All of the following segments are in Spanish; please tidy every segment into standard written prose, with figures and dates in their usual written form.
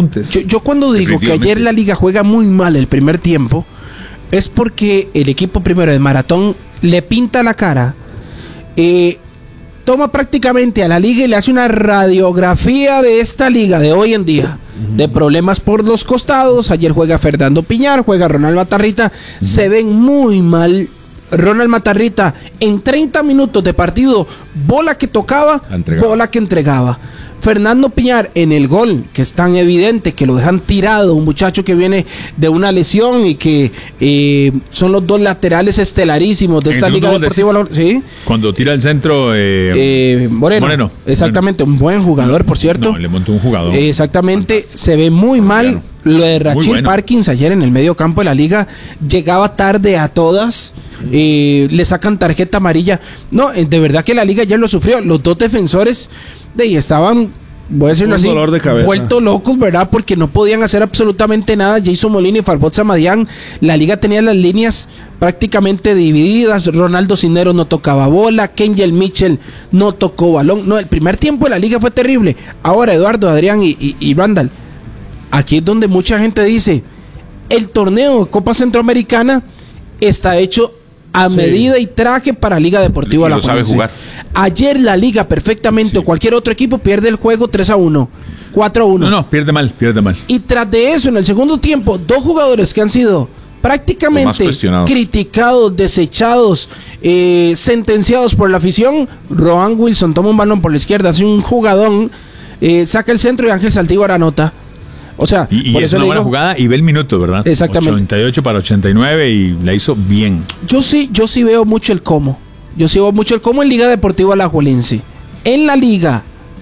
apuntes. Yo cuando digo que ayer la Liga juega muy mal el primer tiempo, es porque el equipo primero de Maratón le pinta la cara, toma prácticamente a la Liga y le hace una radiografía de esta Liga de hoy en día, de problemas por los costados. Ayer juega Fernando Piñar, juega Ronald Matarrita, se ven muy mal. Ronald Matarrita en 30 minutos de partido, bola que tocaba, bola que entregaba. Fernando Piñar en el gol, que es tan evidente que lo dejan tirado, un muchacho que viene de una lesión y que son los dos laterales estelarísimos de esta Liga Deportiva. ¿Sí? Cuando tira el centro Moreno. Exactamente, un buen jugador, por cierto. No, le montó un jugador. Exactamente, fantástico. Se ve muy mal. Lo de Rachid Parkins ayer en el medio campo de la Liga, llegaba tarde a todas. Le sacan tarjeta amarilla. No, de verdad que la Liga ya lo sufrió. Los dos defensores estaban, voy a decirlo así, vueltos locos, ¿verdad? Porque no podían hacer absolutamente nada. Jason Molina y Farbot Samadián. La Liga tenía las líneas prácticamente divididas. Ronaldo Cisneros no tocaba bola, Kenjel Mitchell no tocó balón. No, el primer tiempo de la Liga fue terrible. Ahora Eduardo, Adrián y Randall, aquí es donde mucha gente dice, el torneo de Copa Centroamericana está hecho a medida y traje para Liga Deportiva La Juventud. Ayer la Liga perfectamente, o cualquier otro equipo, pierde el juego 3-1, 4-1. No, pierde mal. Y tras de eso, en el segundo tiempo, dos jugadores que han sido prácticamente criticados, desechados, sentenciados por la afición. Rohan Wilson toma un balón por la izquierda, hace un jugadón, saca el centro y Ángel Saldívar anota. O sea, y por es eso una buena jugada y ve el minuto, ¿verdad? Exactamente. 88 para 89 y la hizo bien. Yo sí veo mucho el cómo. Yo sí veo mucho el cómo en Liga Deportiva Alajuelense. En la Liga.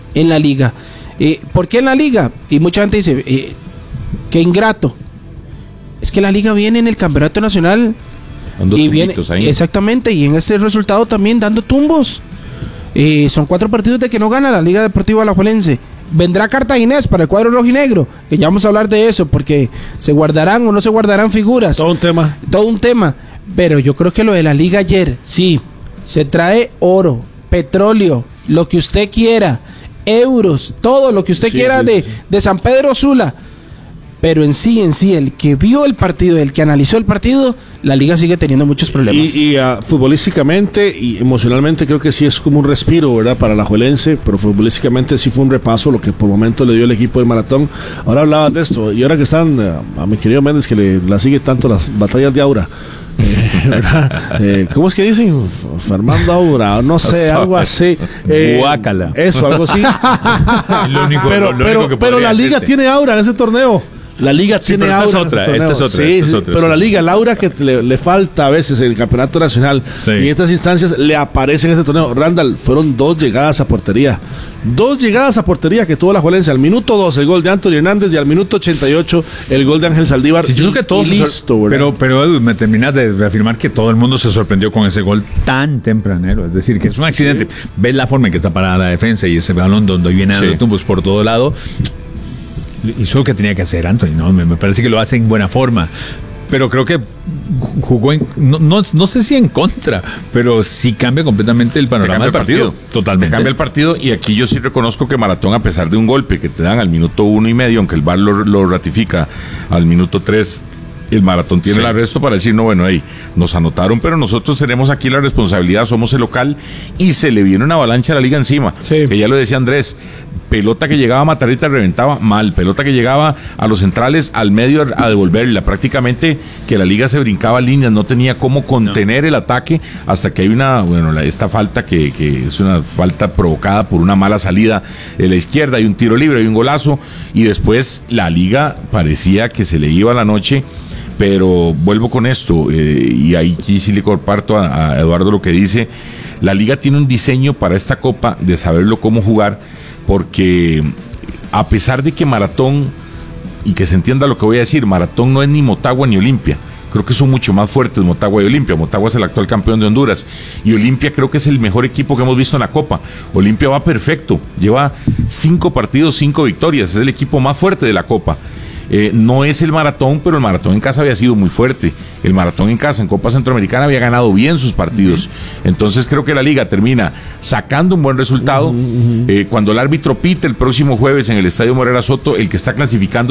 ¿Por qué en la Liga? Y mucha gente dice, qué ingrato. Es que la Liga viene en el Campeonato Nacional. Y viene, ahí. Exactamente, y en ese resultado también dando tumbos. Son 4 partidos de que no gana la Liga Deportiva Alajuelense. Vendrá Cartaginés para el cuadro rojinegro, que ya vamos a hablar de eso, porque se guardarán o no se guardarán figuras. Todo un tema. Pero yo creo que lo de la Liga ayer, sí, se trae oro, petróleo, lo que usted quiera, euros, todo lo que usted quiera de San Pedro Sula. Pero en sí, el que vio el partido, el que analizó el partido, la Liga sigue teniendo muchos problemas. Y futbolísticamente y emocionalmente creo que sí es como un respiro, ¿verdad? Para la Alajuelense, pero futbolísticamente sí fue un repaso lo que por momento le dio el equipo del Maratón. Ahora hablaban de esto, y ahora que están a mi querido Méndez, que la sigue tanto las batallas de Aura. ¿Cómo es que dicen? Fernando Aura, no sé, algo así. Guácala. Eso, algo así. Pero la Liga tiene Aura en ese torneo. La Liga tiene aura. Esta es otra. Pero la Liga, el aura que le falta a veces en el campeonato nacional y en estas instancias le aparece en este torneo. Randall, fueron 2 llegadas a portería. 2 llegadas a portería que tuvo la Alajuelense. Al minuto 2 el gol de Anthony Hernández y al minuto 88 el gol de Ángel Saldívar. Sí, yo creo que todos listo, pero Edu, me terminas de reafirmar que todo el mundo se sorprendió con ese gol tan tempranero. Es decir, que es un accidente. Ves la forma en que está parada la defensa y ese balón donde viene dando tumbos por todo lado. Hizo lo que tenía que hacer Anthony, ¿no? Me parece que lo hace en buena forma. Pero creo que jugó no sé si en contra, pero sí cambia completamente el panorama del partido. Totalmente. Te cambia el partido, y aquí yo sí reconozco que Maratón, a pesar de un golpe que te dan al minuto 1.5, aunque el VAR lo ratifica al minuto 3, el Maratón tiene el arresto para decir, no, bueno, ahí nos anotaron, pero nosotros tenemos aquí la responsabilidad, somos el local, y se le viene una avalancha a la Liga encima. Que ya lo decía Andrés, pelota que llegaba a Matarrita reventaba mal, pelota que llegaba a los centrales al medio a devolverla, prácticamente que la Liga se brincaba líneas, no tenía cómo contener el ataque, hasta que hay esta falta que es una falta provocada por una mala salida de la izquierda, hay un tiro libre, hay un golazo, y después la Liga parecía que se le iba la noche. Pero vuelvo con esto, y ahí sí le comparto a Eduardo lo que dice. La Liga tiene un diseño para esta Copa de saberlo cómo jugar, porque a pesar de que Maratón, y que se entienda lo que voy a decir, Maratón no es ni Motagua ni Olimpia. Creo que son mucho más fuertes Motagua y Olimpia. Motagua es el actual campeón de Honduras, y Olimpia creo que es el mejor equipo que hemos visto en la Copa. Olimpia va perfecto, lleva 5 partidos, 5 victorias, es el equipo más fuerte de la Copa. No es el Maratón, pero el Maratón en casa había sido muy fuerte. El Maratón en casa, en Copa Centroamericana, había ganado bien sus partidos. Entonces creo que la Liga termina sacando un buen resultado. Cuando el árbitro pite el próximo jueves en el Estadio Morera Soto, el que está clasificando